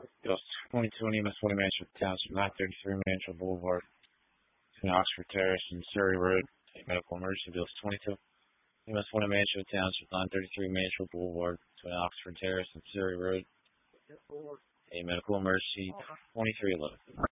Bills 2020 MS 20 Mansfield Township, 933 Mansfield Boulevard, between Oxford Terrace and Surrey Road. A medical emergency. Bills 22 MS 20 Mansfield Township, 933 Mansfield Boulevard, between Oxford Terrace and Surrey Road. A medical emergency. 2311.